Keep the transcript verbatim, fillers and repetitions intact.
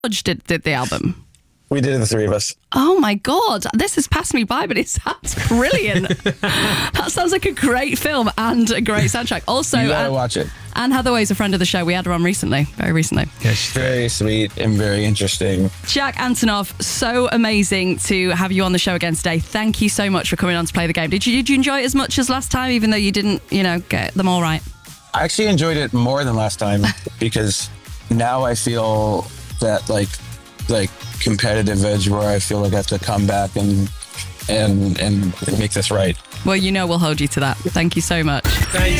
George did, did the album? We did it, the three of us. Oh my God, this has passed me by, but it sounds brilliant. That sounds like a great film and a great soundtrack. Also, You gotta Anne, watch it. Anne Hathaway's a friend of the show. We had her on recently, very recently. Yeah, she's very sweet and very interesting. Jack Antonoff, so amazing to have you on the show again today. Thank you so much for coming on to play the game. Did you, did you enjoy it as much as last time, even though you didn't, you know, get them all right? I actually enjoyed it more than last time because now I feel that like like competitive edge where I feel like I have to come back and and and make this right. Well, you know we'll hold you to that. Thank you so much. Thanks.